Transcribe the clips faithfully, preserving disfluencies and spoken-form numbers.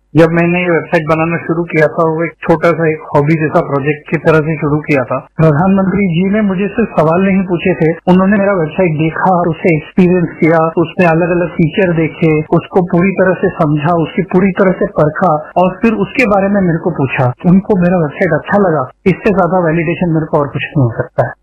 जब मैंने ये website banana शुरू किया था वो एक छोटा सा एक हॉबी जैसा प्रोजेक्ट की तरह से शुरू किया था। प्रधानमंत्री जी ने मुझे सिर्फ सवाल नहीं पूछे थे, उन्होंने मेरा वेबसाइट देखा, उसे एक्सपीरियंस किया, उसमें अलग अलग फीचर देखे, उसको पूरी तरह से समझा, उसकी पूरी तरह से परखा और फिर उसके बारे में मेरे को पूछा। उनको मेरा वेबसाइट अच्छा लगा, इससे ज्यादा वैलिडेशन मेरे को और कुछ नहीं हो सकता है।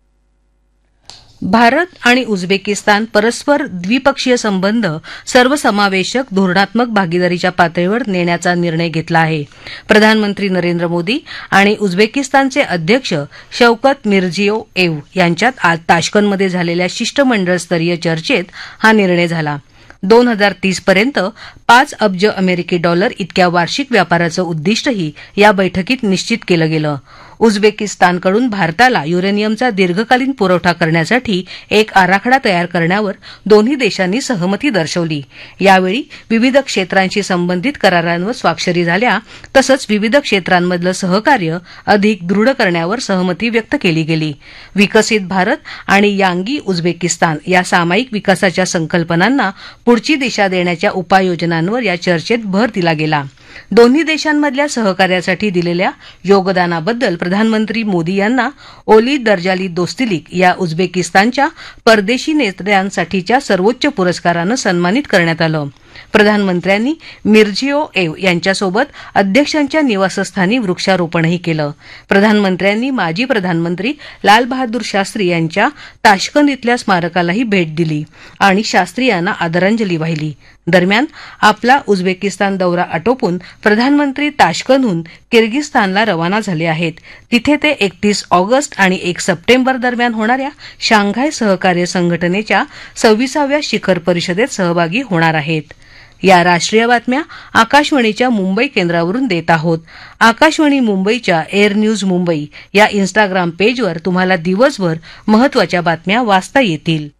भारत आणि उझबेकिस्तान परस्पर द्विपक्षीय संबंध सर्वसमावेशक धोरणात्मक भागीदारीच्या पातळीवर नेण्याचा निर्णय घेतला आहे। प्रधानमंत्री नरेंद्र मोदी आणि उझबेकिस्तानचे अध्यक्ष शौकत मिरझियोयेव यांच्यात आज ताश्कंदमध्ये झालेल्या शिष्टमंडळस्तरीय चर्चेत हा निर्णय झाला। दोन हजार तीस पर्यंत पाच अब्ज अमेरिकी डॉलर इतक्या वार्षिक व्यापाराचं उद्दिष्टही या बैठकीत निश्चित केलं गेलं। उझबेकिस्तानकडून भारताला युरेनियमचा दीर्घकालीन पुरवठा करण्यासाठी एक आराखडा तयार करण्यावर दोन्ही देशांनी सहमती दर्शवली। यावेळी विविध क्षेत्रांशी संबंधित करारांवर स्वाक्षरी झाल्या, तसंच विविध क्षेत्रांमधलं सहकार्य अधिक दृढ करण्यावर सहमती व्यक्त केली गेली। विकसित भारत आणि यांगी उझबेकिस्तान या सामायिक विकासाच्या संकल्पनांना पुढची दिशा देण्याच्या उपाययोजनांवर या चर्चेत भर दिला गेला। दोन्ही देशांमधल्या सहकार्यासाठी दिलेल्या योगदानाबद्दल प्रधानमंत्री मोदी यांना ओली दर्जाली दोस्तिलिक या उझबेकिस्तानच्या परदेशी नेत्यांसाठीच्या सर्वोच्च पुरस्कारानं सन्मानित करण्यात आलं। प्रधानमंत्र्यांनी मिरझियोयेव यांच्यासोबत अध्यक्षांच्या निवासस्थानी वृक्षारोपणही केलं। प्रधानमंत्र्यांनी माजी प्रधानमंत्री लाल बहादूर शास्त्री यांच्या ताश्कंद इथल्या स्मारकालाही भेट दिली आणि शास्त्री यांना आदरांजली वाहिली। दरम्यान आपला उझबेकिस्तान दौरा आटोपून प्रधानमंत्री ताश्कंदहून किर्गिस्तानला रवाना झाले आहेत। तिथे ते एकतीस ऑगस्ट आणि एक सप्टेंबर दरम्यान होणाऱ्या शांघाय सहकार्य संघटनेच्या सव्वीसाव्या शिखर परिषदेत सहभागी होणार आहेत। या राष्ट्रीय बातम्या आकाशवाणीच्या मुंबई केंद्रावरून देत आहोत। आकाशवाणी मुंबईच्या एअर न्यूज मुंबई या इन्स्टाग्राम पेजवर तुम्हाला दिवसभर महत्त्वाच्या बातम्या वाचता येतील।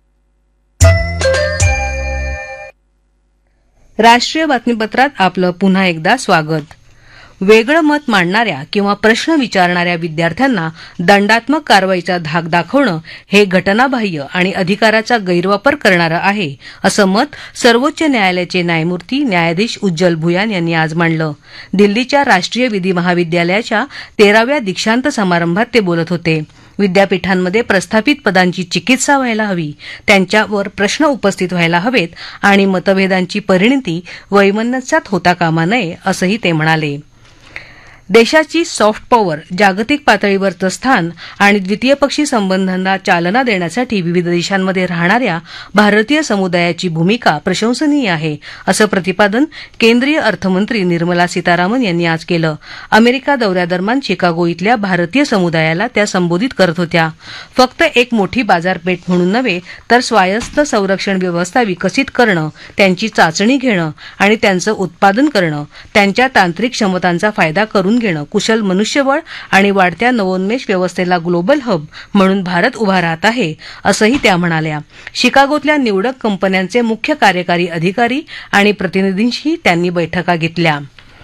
राष्ट्रीय बातमीपत्रात आपलं पुन्हा एकदा स्वागत। वेगळं मत मांडणाऱ्या किंवा प्रश्न विचारणाऱ्या विद्यार्थ्यांना दंडात्मक कारवाईचा धाक दाखवणं हे घटनाबाह्य आणि अधिकाराचा गैरवापर करणारं आहे, असं मत सर्वोच्च न्यायालयाचे न्यायमूर्ती न्यायाधीश उज्ज्वल भुयान यांनी आज मांडलं। दिल्लीच्या राष्ट्रीय विधी महाविद्यालयाच्या तेराव्या दीक्षांत समारंभात ते बोलत होते। विद्यापीठांमध्ये प्रस्थापित पदांची चिकित्सा व्हायला हवी, त्यांच्यावर प्रश्न उपस्थित व्हायला हवेत आणि मतभेदांची परिणती वैमनस्यात होता कामा नये, असंही ते म्हणाले। देशाची सॉफ्ट पॉवर जागतिक पातळीवरचं स्थान आणि द्वितीयपक्षी संबंधांना चालना देण्यासाठी विविध देशांमध्ये राहणाऱ्या भारतीय समुदायाची भूमिका प्रशंसनीय आहे, असं प्रतिपादन केंद्रीय अर्थमंत्री निर्मला सीतारामन यांनी आज केलं। अमेरिका दौऱ्यादरम्यान शिकागो इथल्या भारतीय समुदायाला त्या संबोधित करत होत्या। फक्त एक मोठी बाजारपेठ म्हणून नव्हे तर स्वायत्त संरक्षण व्यवस्था विकसित करणं, त्यांची चाचणी घेणं आणि त्यांचं उत्पादन करणं, त्यांच्या तांत्रिक क्षमतांचा फायदा करून घेणं, कुशल मनुष्यबळ आणि वाढत्या नवोन्मेष व्यवस्थेला ग्लोबल हब म्हणून भारत उभा राहत आहे, असंही त्या म्हणाल्या। शिकागोतल्या निवडक कंपन्यांचे मुख्य कार्यकारी अधिकारी आणि प्रतिनिधींशी त्यांनी बैठका घेतल्या।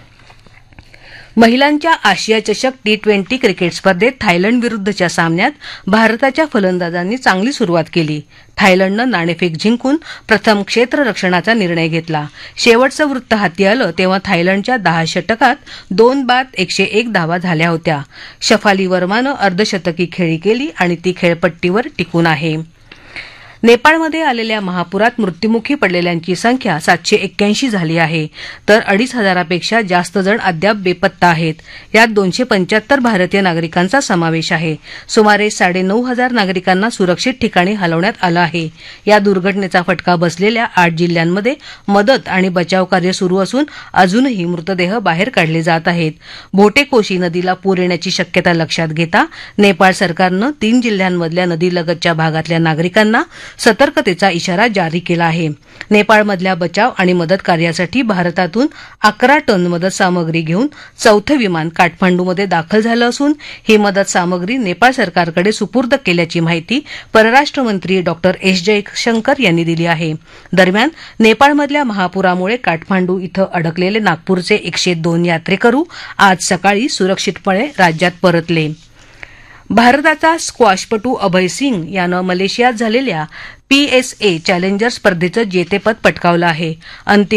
महिलांच्या आशिया चषक टी ट्वेंटी क्रिकेट स्पर्धेत थायलंड विरुद्धच्या सामन्यात भारताच्या फलंदाजांनी चांगली सुरुवात केली। थायलंडनं नाणेफेक जिंकून प्रथम क्षेत्ररक्षणाचा निर्णय घेतला। शेवटचं वृत्त हाती आलं तेव्हा थायलंडच्या दहा षटकात दोन बाद एकशे एक धावा झाल्या होत्या। शफाली वर्मानं अर्धशतकी खेळी केली आणि ती खेळपट्टीवर टिकून आहे। नेपाळमध्ये आलेल्या महापुरात मृत्युमुखी पडलेल्यांची संख्या सातशे एक्क्याऐंशी झाली आहे, तर अडीच हजारापेक्षा जास्त जण अद्याप बेपत्ता आहेत। यात दोनशे पंच्याहत्तर भारतीय नागरिकांचा समावेश आहे। सुमारे साडेनऊ हजार नागरिकांना सुरक्षित ठिकाणी हलवण्यात आलं आहे। या दुर्घटनेचा फटका बसलेल्या आठ जिल्ह्यांमध्ये मदत आणि बचाव कार्य सुरू असून अजूनही मृतदेह बाहेर काढले जात आहेत। भोटेकोशी नदीला पूर येण्याची शक्यता लक्षात घेता नेपाळ सरकारनं तीन जिल्ह्यांमधल्या नदीलगतच्या भागातल्या नागरिकांना सतर्कतेचा इशारा जारी केला आहे। नेपाळमधल्या बचाव आणि मदत कार्यासाठी भारतातून अकरा टन मदत सामग्री घेऊन चौथं विमान काठमांडूमध्ये दाखल झालं असून ही मदत सामग्री नेपाळ सरकारकडे सुपूर्द केल्याची माहिती परराष्ट्र मंत्री डॉक्टर एस जयशंकर यांनी दिली आहे। दरम्यान नेपाळमधल्या महापुरामुळे काठमांडू इथं अडकलेले नागपूरचे एकशे दोन यात्रेकरू आज सकाळी सुरक्षितपणे राज्यात परतले। भारताचा स्क्वॉशपटू अभय सिंग यानं मलेशियात झालेल्या पीएसए चॅलेंजर स्पर्धेचं जेतेपद पटकावलं आहे। अंतिम